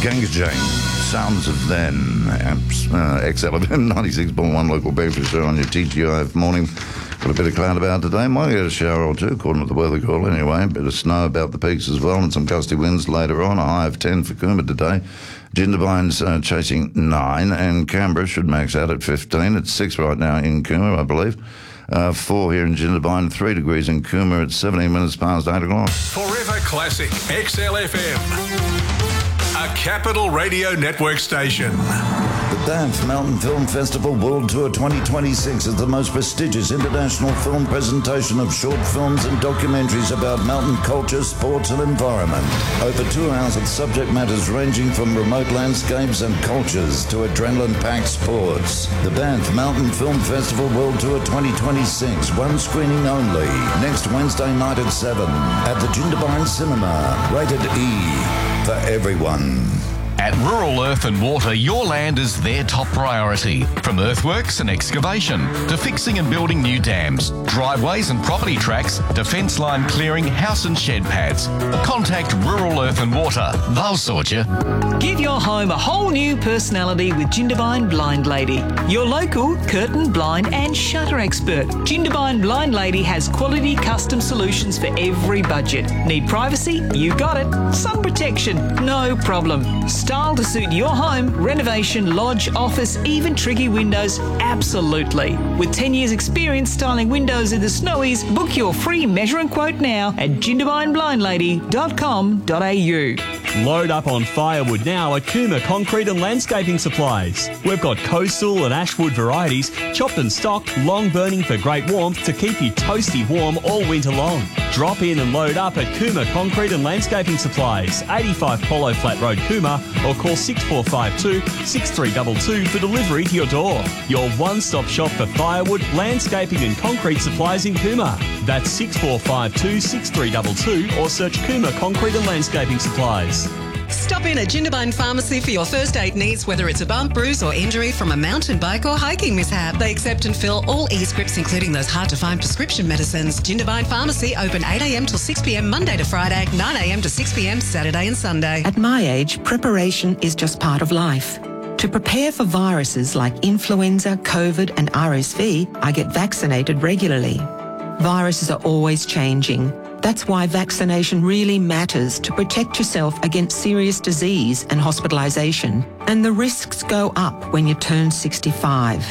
Gangjang, Sounds of Then, XLFM 96.1 local breakfast show on your TGIF morning. Got a bit of cloud about today. Might get a shower or two, according to the weather girl anyway. A bit of snow about the peaks as well, and some gusty winds later on. A high of 10 for Coomera today. Jindabyne's chasing 9, and Canberra should max out at 15. It's 6 right now in Coomera, I believe. 4 here in Jindabyne, 3 degrees in Coomera at 17 minutes past 8 o'clock. Forever Classic XLFM. A Capital Radio Network station. The Banff Mountain Film Festival World Tour 2026 is the most prestigious international film presentation of short films and documentaries about mountain culture, sports and environment. Over 2 hours of subject matters ranging from remote landscapes and cultures to adrenaline-packed sports. The Banff Mountain Film Festival World Tour 2026, one screening only, next Wednesday night at 7 at the Jindabyne Cinema, rated E for everyone. At Rural Earth and Water, your land is their top priority. From earthworks and excavation to fixing and building new dams, driveways and property tracks to fence line clearing, house and shed pads. Contact Rural Earth and Water. They'll sort you. Give your home a whole new personality with Jindabyne Blind Lady, your local curtain, blind and shutter expert. Jindabyne Blind Lady has quality custom solutions for every budget. Need privacy? You got it. Sun protection? No problem. Style to suit your home, renovation, lodge, office, even tricky windows? Absolutely. With 10 years experience styling windows in the Snowies, book your free measure and quote now at jindabyneblindlady.com.au. Load up on firewood now at Coomera Concrete and Landscaping Supplies. We've got coastal and ashwood varieties, chopped and stocked, long burning for great warmth to keep you toasty warm all winter long. Drop in and load up at Coomera Concrete and Landscaping Supplies, 85 Polo Flat Road, Coomera, or call 6452 6322 for delivery to your door. Your one-stop shop for firewood, landscaping and concrete supplies in Coomera. That's 6452 6322 or search Coomera Concrete and Landscaping Supplies. Stop in at Jindabyne Pharmacy for your first aid needs, whether it's a bump, bruise or injury from a mountain bike or hiking mishap. They accept and fill all e-scripts, including those hard-to-find prescription medicines. Jindabyne Pharmacy, open 8 a.m. till 6 p.m. Monday to Friday, 9 a.m. to 6 p.m. Saturday and Sunday. At my age, preparation is just part of life. To prepare for viruses like influenza, COVID and RSV, I get vaccinated regularly. Viruses are always changing. That's why vaccination really matters to protect yourself against serious disease and hospitalisation. And the risks go up when you turn 65.